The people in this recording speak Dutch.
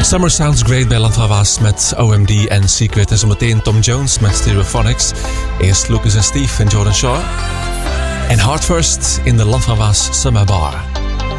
Summer Sounds Great bij Landvan Was met OMD en Secret. En zometeen Tom Jones met Stereophonics. Eerst Lucas en Steve en Jordan Shaw. En Hard First in de Landvan Was Summer Bar.